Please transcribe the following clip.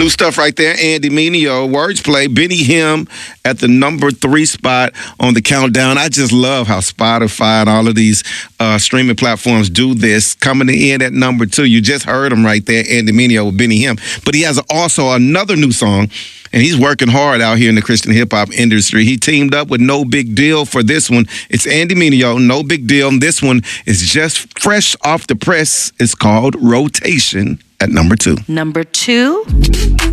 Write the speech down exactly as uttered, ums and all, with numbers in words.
New stuff right there. Andy Mineo, Wordsplay, Benny Him at the number three spot on the countdown. I just love how Spotify and all of these uh, streaming platforms do this. Coming in at number two, you just heard him right there, Andy Mineo with Benny Him. But he has also another new song, and he's working hard out here in the Christian hip-hop industry. He teamed up with No Big Deal for this one. It's Andy Mineo, No Big Deal. And this one is just fresh off the press. It's called Rotation at number two. Number two.